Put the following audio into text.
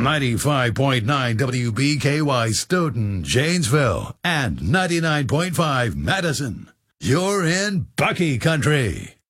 95.9 WBKY Stoughton, Janesville, and 99.5 Madison. You're in Bucky Country.